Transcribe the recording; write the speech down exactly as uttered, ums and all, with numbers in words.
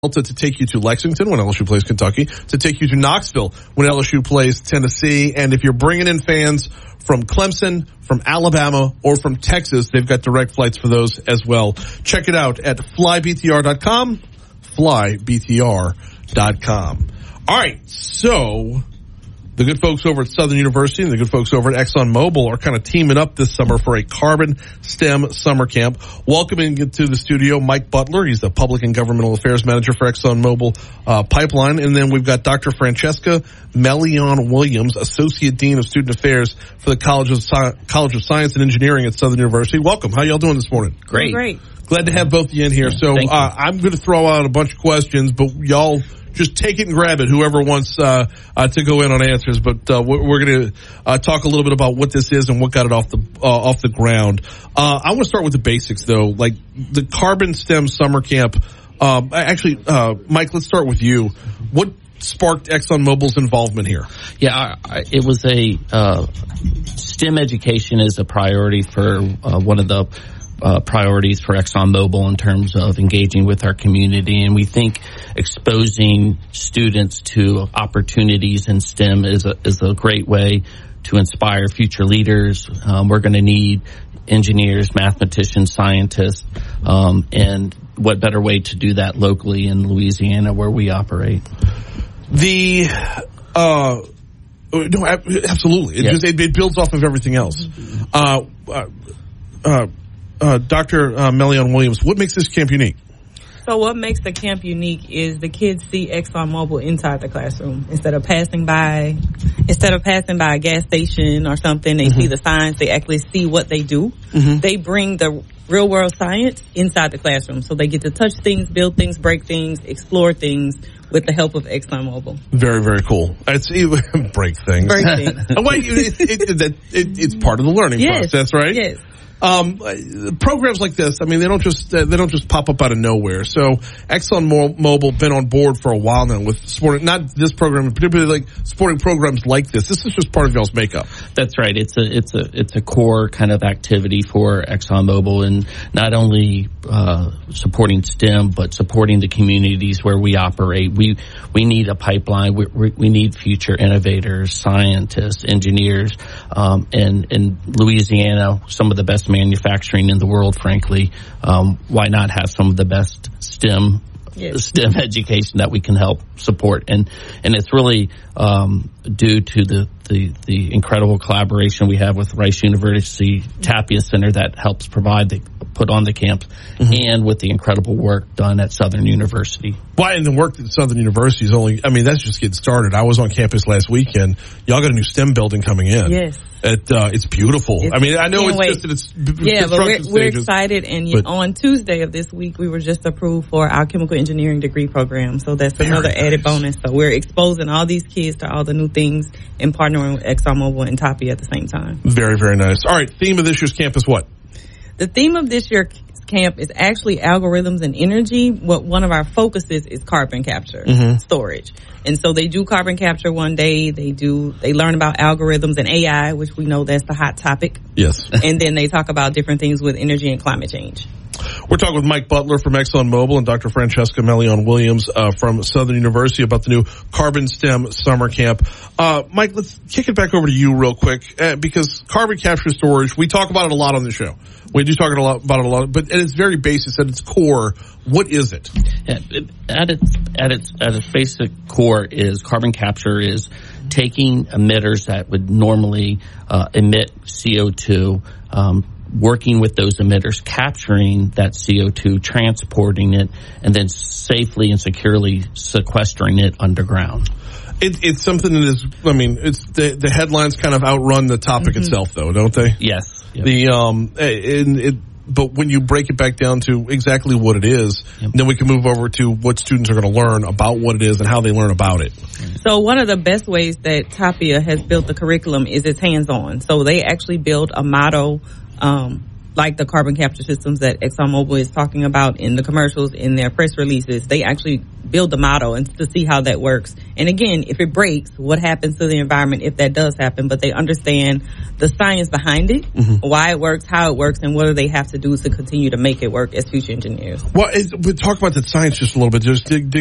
To, to take you to Lexington when L S U plays Kentucky, to take you to Knoxville when L S U plays Tennessee. And if you're bringing in fans from Clemson, from Alabama, or from Texas, they've got direct flights for those as well. Check it out at fly b t r dot com, fly b t r dot com. All right, so the good folks over at Southern University and the good folks over at ExxonMobil are kind of teaming up this summer for a Carbon STEM summer camp. Welcoming to the studio Mike Butler. He's the Public and Governmental Affairs Manager for ExxonMobil uh, Pipeline. And then we've got Doctor Francesca Melion-Williams, Associate Dean of Student Affairs for the College of, Sci- College of Science and Engineering at Southern University. Welcome. How y'all doing this morning? Great. Great. Glad to have both of you in here. So uh, I'm going to throw out a bunch of questions, but y'all just take it and grab it, whoever wants uh, uh, to go in on answers. But uh, we're, we're going to uh, talk a little bit about what this is and what got it off the uh, off the ground. Uh, I want to start with the basics, though, like the Carbon STEM Summer Camp. Um, actually, uh, Mike, let's start with you. What sparked ExxonMobil's involvement here? Yeah, I, I, it was a uh, STEM education is a priority for uh, one of the Uh, priorities for ExxonMobil in terms of engaging with our community, and we think exposing students to opportunities in STEM is a, is a great way to inspire future leaders. Um, we're going to need engineers, mathematicians, scientists, um, and what better way to do that locally in Louisiana where we operate? The uh, no, absolutely. It yes. just it, it builds off of everything else. Uh, uh, uh, Uh, Doctor Uh, Melion-Williams, what makes this camp unique? So what makes the camp unique is the kids see ExxonMobil inside the classroom. Instead of passing by, instead of passing by a gas station or something, they mm-hmm. see the signs, they actually see what they do. Mm-hmm. They bring the real world science inside the classroom. So they get to touch things, build things, break things, explore things with the help of ExxonMobil. Very, very cool. It's break things. Break things. Wait, it, it, it, it, it's part of the learning yes. process, right? Yes. Um, programs like this, I mean, they don't just uh, they don't just pop up out of nowhere. So ExxonMobil been on board for a while now with sporting, not this program, but particularly like sporting programs like this. This is just part of y'all's makeup. That's right. It's a it's a it's a core kind of activity for ExxonMobil, and not only uh, supporting STEM, but supporting the communities where we operate. We we need a pipeline. We we, we need future innovators, scientists, engineers, um, and in Louisiana, some of the best manufacturing in the world, frankly. Um, why not have some of the best STEM yes. STEM education that we can help support? And and it's really um, due to the, the, the incredible collaboration we have with Rice University Tapia Center that helps provide the put on the camp, mm-hmm. and with the incredible work done at Southern University. Why, and the work at Southern University is only, I mean, that's just getting started. I was on campus last weekend. Y'all got a new STEM building coming in. Yes. It, uh, it's beautiful. It's, I mean, I know it's wait. just that it's b- yeah, but we're, stages, we're excited. And but, on Tuesday of this week, we were just approved for our chemical engineering degree program. So that's another nice. added bonus. So we're exposing all these kids to all the new things and partnering with ExxonMobil and Tapia at the same time. Very, very nice. All right, theme of this year's camp is what? The theme of this year's camp is actually algorithms and energy. What one of our focuses is carbon capture, mm-hmm. storage. And so they do carbon capture one day. They do, they learn about algorithms and A I, which we know that's the hot topic. Yes. And then they talk about different things with energy and climate change. We're talking with Mike Butler from ExxonMobil and Doctor Francesca Melion-Williams uh, from Southern University about the new Carbon STEM Summer Camp. Uh, Mike, let's kick it back over to you real quick, uh, because carbon capture storage, we talk about it a lot on the show. We do talk a lot about it a lot, but at its very basis, at its core, what is it? At its at its at its basic core is carbon capture is taking emitters that would normally uh, emit C O two, um, working with those emitters, capturing that C O two, transporting it, and then safely and securely sequestering it underground. It, it's something that is, I mean, it's the, the headlines kind of outrun the topic mm-hmm. itself, though, don't they? Yes. Yep. The um, and it, but when you break it back down to exactly what it is, yep. then we can move over to what students are going to learn about what it is and how they learn about it. So one of the best ways that Tapia has built the curriculum is it's hands-on. So they actually build a model, um, like the carbon capture systems that ExxonMobil is talking about in the commercials, in their press releases. They actually build the model and to see how that works. And again, if it breaks, what happens to the environment if that does happen? But they understand the science behind it, mm-hmm. why it works, how it works, and what do they have to do to continue to make it work as future engineers. Well, it, we talk about that science just a little bit. Just dig, dig